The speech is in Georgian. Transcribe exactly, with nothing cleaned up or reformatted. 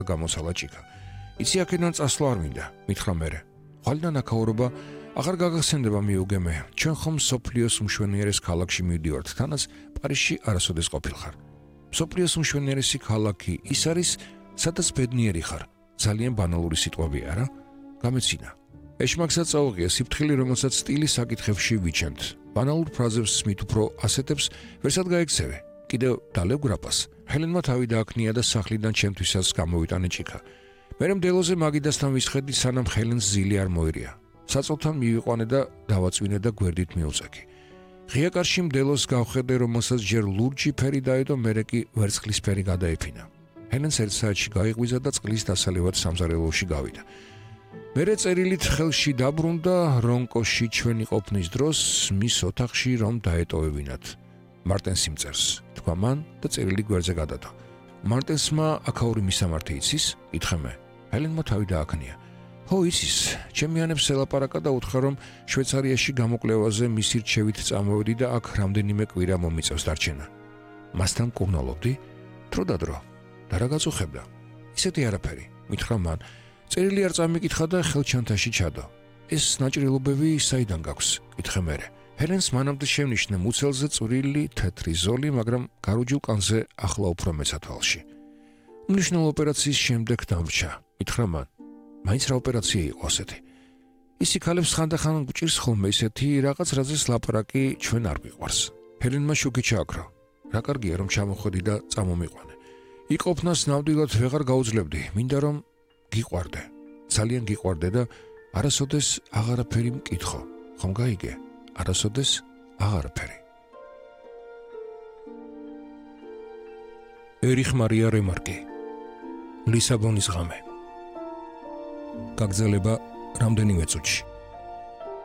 გამოსალა ჭიქა. იცი აქედან წასვლა არ მინდა, მითხრა მერე. ხვალიდან აქაურობა აღარ გაგახსენდება მიუგე მე. ჩვენ ხომ სოფლიოს უმშვენიერეს ქალაქში მივდივართ, თანაც პარიზში არასოდეს ყოფილხარ. სოფლიოს უმშვენიერესი ქალაქი ის არის, სადაც ბედნიერი ხარ. ძალიან ბანალური სიტყვებია, არა? გამეცინა. ეშმაკსაც წაუღია სიფრთხილე, რომელსაც სტილის საკითხებში ვიჩენთ. ბანალურ ფრაზებს მით უფრო ასეთებს ვერსად გაექცევე. კიდევ დალევ გრაპას. ჰელენმა თავი დააქნია და სახლიდან ჩემთვისაც გამოვიტანე ჭიქა. მერე მდელოზე მაგიდასთან ვისხედი, სანამ ჰელენს ზილი არ მოერია. საწოლთან მივიყვანე და დავაწვინე და გვერდით მივუწექი. ღია კარში მდელოს გავხედე, რომელსაც ჯერ ლურჯი ფერი დაედო, მერე კი ვერცხლისფერი გადაეფინა. ჰელენს ერთ საათში გაიღვიძა და წყლის დასალევად სამზარეულოში გავიდა. მერე წერილით ხელში დაბრუნდა, რონკოში ჩვენი ყოფნის დროს მის ოთახში რომ დაეტოვებინათ. მარტენს იმწერს, თქვა მან და წერილი გვერდზე გადადო. მარტენსმა აქაური მისამართი იცის? კითხე მე. ჰელენმა თავი დააქნია. ხო იცის, ჩემი ანებს ელაპარაკა და უთხრა, რომ შვეიცარიაში გამოკვლევაზე მისი რჩევით წამოვედი და აქ რამდენიმე კვირა მომიწევს დარჩენა. მასთან მკურნალობდი? დრო და დრო. და რა გაწუხებდა? ისეთი არაფერი, მითხრა მან. წერილი არ წამიკითხა და ხელჩანთაში ჩადო. ეს ნაჭრილობები საიდან გაქვს? კითხე მერე. ჰელენს მანამდე შევნიშნე მუცელზე წვრილი თეთრი ზოლი, მაგრამ გარუჯილ კანზე ახლა უფრო მეცა თვალში. უმნიშვნელო ოპერაციის შემდეგ დამრჩა, მითხრა მან. მაინც რა ოპერაცია იყო ასეთი? ისი ქალებს ხანდახან გვჭირს ხოლმე ისეთი რაღაც, რაზეც ლაპარაკი ჩვენ არ გვიყვარს. ჰელენმა შუქი ჩააქრო. რა კარგია რომ ჩამოხვედი და წამომიყვანე. იყოფნას ნამდვილად ვეღარ გაუძლებდი, მინდა რომ გიყვარდე. ძალიან გიყვარდე და არასოდეს აღარაფერი მკითხო. ხომ გაიგე? არასოდეს აღარაფერი. ერიხ მარია რემარკი. ლისაბონის ღამე. გაგრძელება რამდენიმე წუთში.